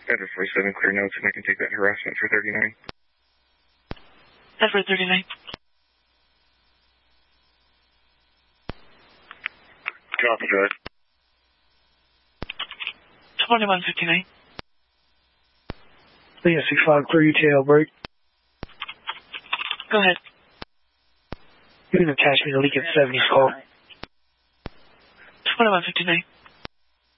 Edward 47, clear notes, and I can take that harassment for 39. Edward 39. Copy, drive. 2159. Leo 65, clear you tail break. Go ahead. You can attach me to Lincoln 70's call. 2159.